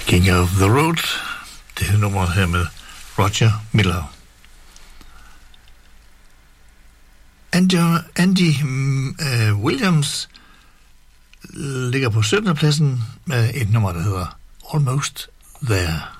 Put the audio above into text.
King of the Road. Det er nummeret her med Roger Miller. Andy Williams ligger på 17. pladsen med et nummer, der hedder Almost There.